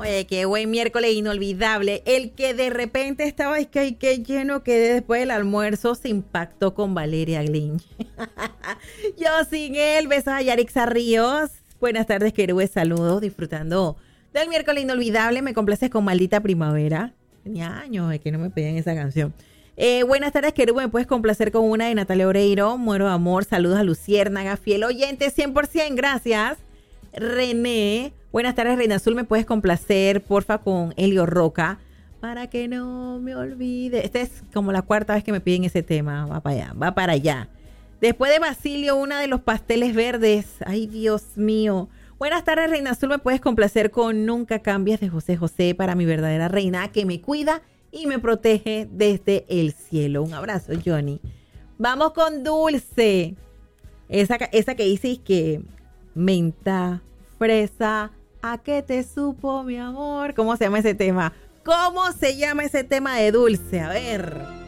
Oye, qué buen miércoles inolvidable. El que de repente estaba, es que ay, qué lleno quedé después del almuerzo, se impactó con Valeria Lynch. Yo sin él, besos a Yarixa Ríos. Buenas tardes, querubes, saludos, disfrutando del miércoles inolvidable. Me complaces con Maldita Primavera. Tenía años de que no me pedían esa canción. Buenas tardes, querubes, me puedes complacer con una de Natalia Oreiro. Muero de amor, saludos a Luciérnaga, fiel oyente, 100%, gracias. René, buenas tardes, Reina Azul, me puedes complacer, porfa, con Elio Roca, para que no me olvide. Esta es como la cuarta vez que me piden ese tema, va para allá, va para allá. Después de Basilio, una de los pasteles verdes, ay Dios mío. Buenas tardes, Reina Azul, me puedes complacer con Nunca Cambies de José José, para mi verdadera reina, que me cuida y me protege desde el cielo. Un abrazo, Johnny. Vamos con Dulce, esa que dices que... Menta, fresa, ¿a qué te supo mi amor? ¿Cómo se llama ese tema? ¿Cómo se llama ese tema de Dulce? A ver.